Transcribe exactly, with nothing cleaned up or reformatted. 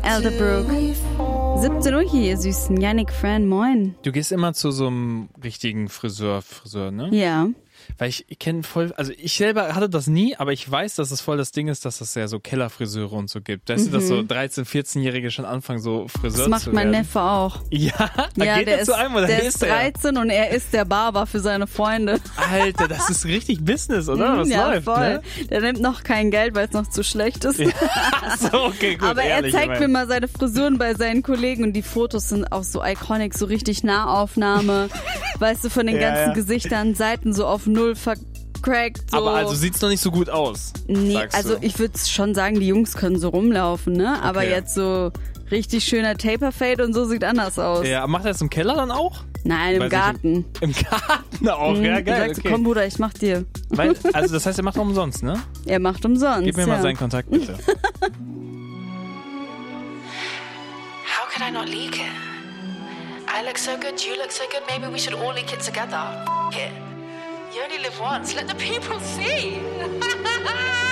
Elderbrook. siebzehn Uhr hier, ihr Süßen. Yannick, Fran, moin. Du gehst immer zu so einem richtigen Friseur, Friseur, ne? Ja. Weil ich kenne voll, also ich selber hatte das nie, aber ich weiß, dass es voll das Ding ist, dass es ja so Kellerfriseure und so gibt. Weißt mhm. du, dass so dreizehn-, vierzehnjährige schon anfangen, so Friseur zu werden? Das macht mein Neffe auch. Ja, da ja, geht der er ist, zu einem oder der ist ist dreizehn und er ist der Barber für seine Freunde. Alter, das ist richtig Business, oder? Was ja, läuft, voll. Ne? Der nimmt noch kein Geld, weil es noch zu schlecht ist. Ja, so, okay, gut, aber ehrlich, er zeigt ich mir mein. mal seine Frisuren bei seinen Kollegen und die Fotos sind auch so iconic, so richtig Nahaufnahme. Weißt du, von den ja, ganzen ja. Gesichtern, Seiten so auf Null verkauft. Cracked, so. Aber also sieht's noch nicht so gut aus. Nee, sagst also du. ich würde schon sagen, die Jungs können so rumlaufen, ne? Aber Okay. jetzt so richtig schöner Taper-Fade und so sieht anders aus. Ja, macht er das im Keller dann auch? Nein, im Weiß Garten. Ich, Im Garten auch, Mhm, ja du geil. sagst, Okay. komm Bruder, ich mach dir. Weil, also das heißt, er macht umsonst, ne? Er macht umsonst, Gib mir ja. mal seinen Kontakt, bitte. How could I not leak it? I look so good, you look so good, maybe we should all leak it together. F- it. You only live once, let the people see.